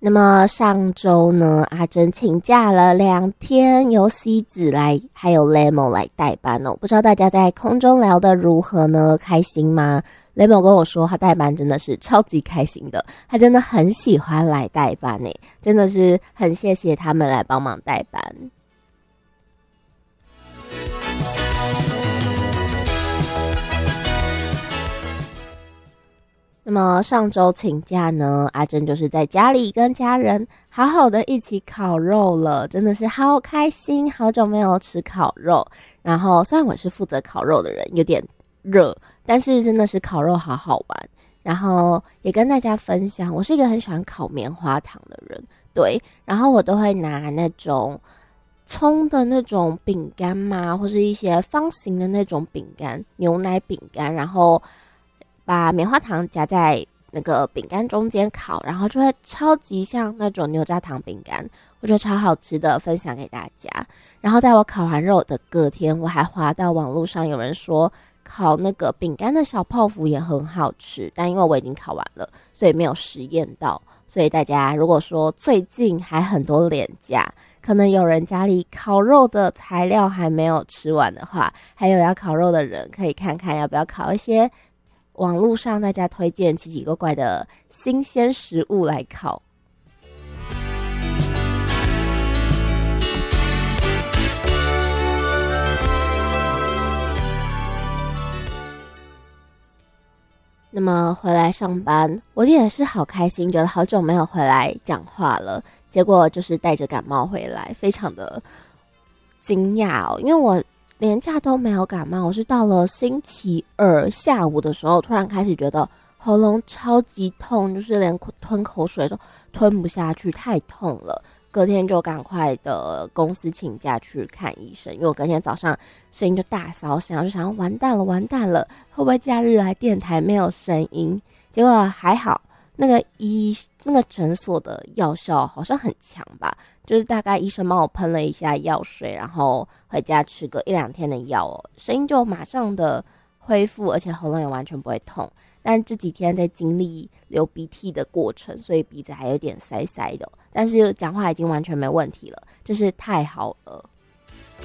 那么上周呢，阿珍请假了2天，由西子来还有 Lemo 来代班哦。不知道大家在空中聊得如何呢？开心吗？Lemo 跟我说他代班真的是超级开心的，他真的很喜欢来代班耶，真的是很谢谢他们来帮忙代班。那么上周请假呢，阿珍就是在家里跟家人好好的一起烤肉了，真的是好开心，好久没有吃烤肉。然后虽然我是负责烤肉的人，有点热，但是真的是烤肉好好玩。然后也跟大家分享，我是一个很喜欢烤棉花糖的人，对，然后我都会拿那种葱的那种饼干嘛，或是一些方形的那种饼干，牛奶饼干，然后把棉花糖夹在那个饼干中间烤，然后就会超级像那种牛轧糖饼干，我觉得超好吃的，分享给大家。然后在我烤完肉的隔天，我还滑到网络上有人说烤那个饼干的小泡芙也很好吃，但因为我已经烤完了，所以没有实验到。所以大家如果说最近还很多连假，可能有人家里烤肉的材料还没有吃完的话，还有要烤肉的人可以看看要不要烤一些网络上大家推荐奇奇怪怪的新鲜食物来烤。那么回来上班，我也是好开心，觉得好久没有回来讲话了，结果就是带着感冒回来，非常的惊讶哦，因为我连假都没有感冒，我是到了星期二下午的时候，突然开始觉得喉咙超级痛，就是连吞口水都吞不下去，太痛了。隔天就赶快的公司请假去看医生，因为我隔天早上声音就大烧响，我就想完蛋了，会不会假日来电台没有声音？结果还好，那个诊所的药效好像很强吧，就是大概医生帮我喷了一下药水，然后回家吃个1-2天的药哦，声音就马上的恢复，而且喉咙也完全不会痛。但这几天在经历流鼻涕的过程，所以鼻子还有点塞塞的，但是讲话已经完全没问题了，真是太好了。